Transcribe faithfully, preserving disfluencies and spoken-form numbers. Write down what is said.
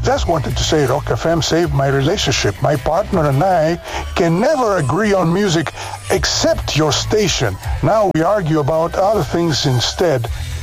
Just wanted to say Rock F M saved my relationship. My partner and I can never agree on music except your station. Now we argue about other things instead.